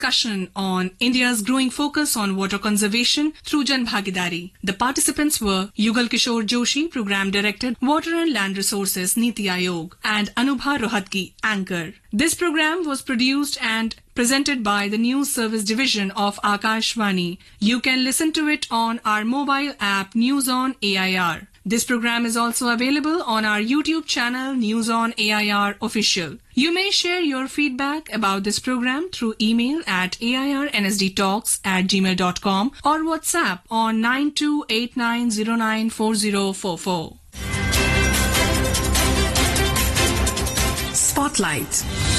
discussion on India's growing focus on water conservation through Jan Bhagidari. The participants were Yugal Kishore Joshi, Program Director, Water and Land Resources, Niti Aayog, and Anubha Rohatgi, Anchor. This program was produced and presented by the News Service Division of Akashvani. You can listen to it on our mobile app News on AIR. This program is also available on our YouTube channel News on AIR Official. You may share your feedback about this program through email at airnsdtalks@gmail.com or WhatsApp on 9289094044. Spotlight.